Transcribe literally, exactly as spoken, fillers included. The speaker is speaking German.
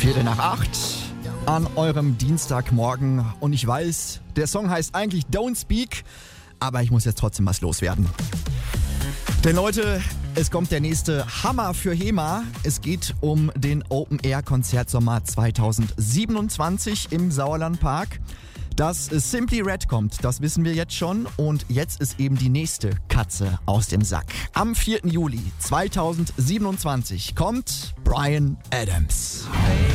Viertel nach acht an eurem Dienstagmorgen. Und ich weiß, der Song heißt eigentlich Don't Speak, aber ich muss jetzt trotzdem was loswerden. Denn Leute, es kommt der nächste Hammer für HEMA. Es geht um den Open-Air-Konzertsommer zweitausendsiebenundzwanzig im Sauerlandpark. Dass Simply Red kommt, das wissen wir jetzt schon. Und jetzt ist eben die nächste Katze aus dem Sack. Am vierten Juli zweitausendsiebenundzwanzig kommt Bryan Adams.